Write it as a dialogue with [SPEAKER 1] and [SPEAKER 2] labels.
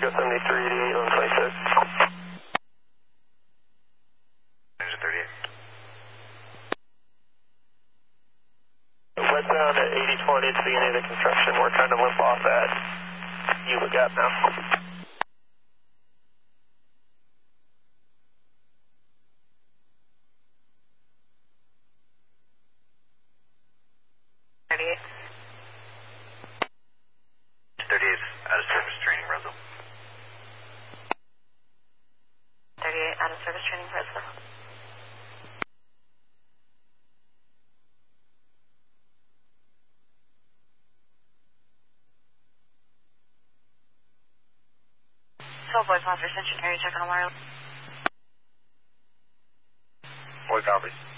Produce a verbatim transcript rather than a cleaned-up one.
[SPEAKER 1] Echo seventy-three, eighty-eight, one twenty-six.
[SPEAKER 2] Engine thirty-eight.
[SPEAKER 1] Westbound at eighty twenty, it's the beginning of the construction. We're trying to limp off at Yuba Gap now.
[SPEAKER 2] thirty-eight. thirty-eight out of service training, Russell. thirty-eight out of service training, Russell. twelve Boy Foster, Central Area check on wireless. Boy copies.